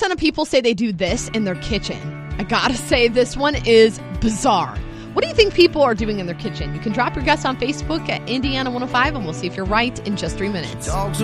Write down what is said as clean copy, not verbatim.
50% of people say they do this in their kitchen. I gotta say, this one is bizarre. What do you think people are doing in their kitchen? You can drop your guess on Facebook at Indiana 105, and we'll see if you're right in just 3 minutes. Dogs